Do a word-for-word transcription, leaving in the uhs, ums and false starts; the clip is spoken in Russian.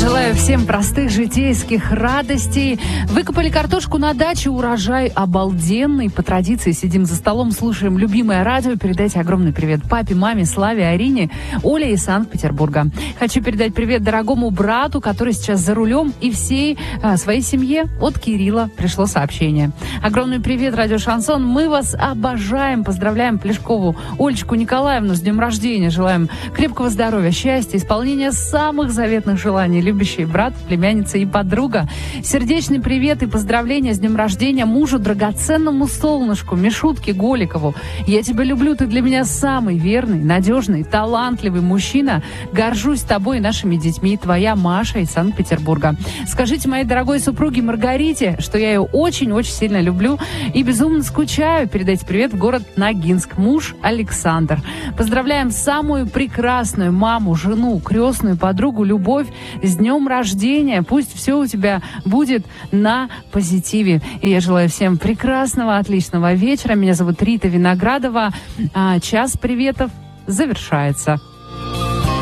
Желаю всем простых житейских радостей. Выкопали картошку на даче, урожай обалденный. По традиции сидим за столом, слушаем любимое радио. Передайте огромный привет папе, маме, Славе, Арине, Оле из Санкт-Петербурга. Хочу передать привет дорогому брату, который сейчас за рулем, и всей а, своей семье. От Кирилла пришло сообщение. Огромный привет, радио Шансон. Мы вас обожаем. Поздравляем Плешкову Олечку Николаевну с днем рождения. Желаем крепкого здоровья, счастья, исполнения самых заветных желаний. Любящий брат, племянница и подруга. Сердечный привет и поздравления с днем рождения мужу, драгоценному солнышку, Мишутке Голикову. Я тебя люблю, ты для меня самый верный, надежный, талантливый мужчина. Горжусь тобой и нашими детьми. Твоя Маша из Санкт-Петербурга. Скажите моей дорогой супруге Маргарите, что я ее очень-очень сильно люблю и безумно скучаю. Передайте привет в город Ногинск. Муж Александр. Поздравляем самую прекрасную маму, жену, крестную подругу Любовь с днем рождения. Пусть все у тебя будет на позитиве. И я желаю всем прекрасного, отличного вечера. Меня зовут Рита Виноградова. А час приветов завершается.